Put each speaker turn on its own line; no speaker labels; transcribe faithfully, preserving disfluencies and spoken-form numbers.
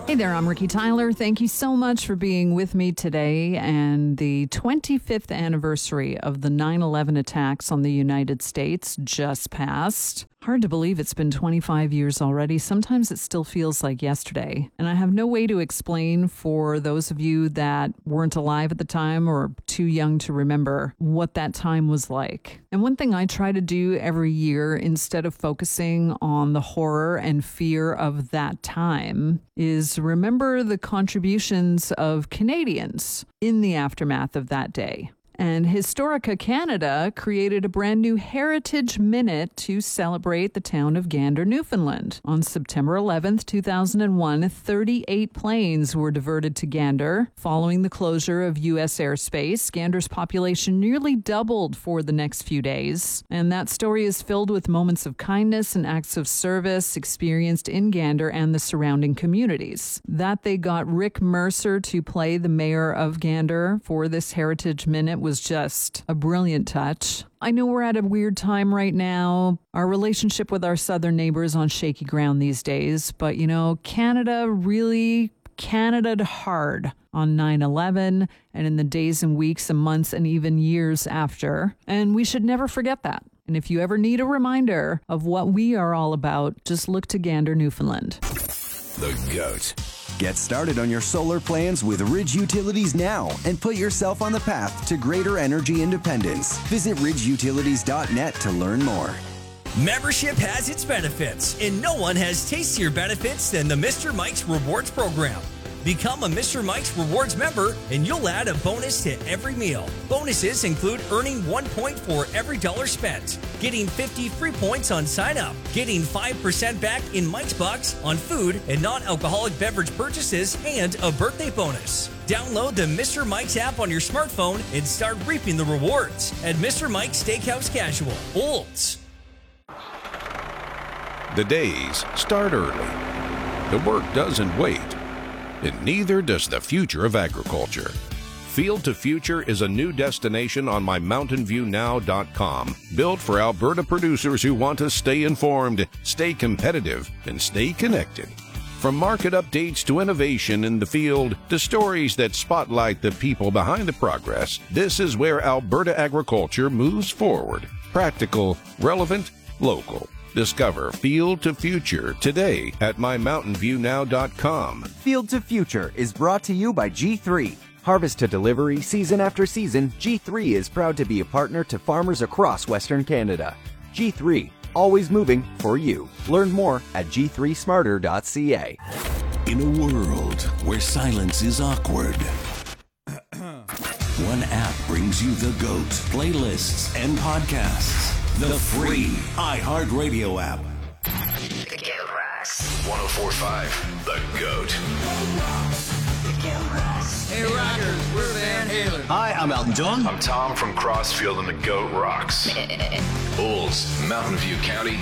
Hey there, I'm Ricky Tyler. Thank you so much for being with me today and the twenty-fifth anniversary of the nine eleven attacks on the United States just passed. Hard to believe it's been twenty-five years already. Sometimes it still feels like yesterday. And I have no way to explain for those of you that weren't alive at the time or too young to remember what that time was like. And one thing I try to do every year, instead of focusing on the horror and fear of that time, is remember the contributions of Canadians in the aftermath of that day. And Historica Canada created a brand new Heritage Minute to celebrate the town of Gander, Newfoundland. On September eleventh, two thousand one, thirty-eight planes were diverted to Gander. Following the closure of U S airspace, Gander's population nearly doubled for the next few days. And that story is filled with moments of kindness and acts of service experienced in Gander and the surrounding communities. That they got Rick Mercer to play the mayor of Gander for this Heritage Minute was just a brilliant touch. I know we're at a weird time right now. Our relationship with our southern neighbors on shaky ground these days. But, you know, Canada really Canada'd hard on nine eleven and in the days and weeks and months and even years after. And we should never forget that. And if you ever need a reminder of what we are all about, just look to Gander, Newfoundland.
The GOAT. Get started on your solar plans with Ridge Utilities now and put yourself on the path to greater energy independence. Visit ridge utilities dot net to learn more.
Membership has its benefits, and no one has tastier benefits than the Mister Mike's Rewards program. Become a Mister Mike's Rewards member, and you'll add a bonus to every meal. Bonuses include earning one point for every dollar spent, getting fifty free points on sign-up, getting five percent back in Mike's Bucks on food and non-alcoholic beverage purchases, and a birthday bonus. Download the Mister Mike's app on your smartphone and start reaping the rewards at Mister Mike's Steakhouse Casual, Olds.
The days start early. The work doesn't wait. And neither does the future of agriculture. Field to Future is a new destination on my mountain view now dot com, built for Alberta producers who want to stay informed, stay competitive, and stay connected. From market updates to innovation in the field to stories that spotlight the people behind the progress, this is where Alberta agriculture moves forward. Practical, relevant, local. Discover Field to Future today at my mountain view now dot com.
Field to Future is brought to you by G three. Harvest to delivery, season after season, G three is proud to be a partner to farmers across Western Canada. G three, always moving for you. Learn more at g three smarter dot c a.
In a world where silence is awkward, one app brings you the GOAT, playlists, and podcasts. The free iHeartRadio app.
one oh four point five, The GOAT.
Hey rockers, we're Van Halen.
Hi, I'm Elton John.
I'm Tom from Crossfield and The GOAT Rocks. Olds, Mountain View County,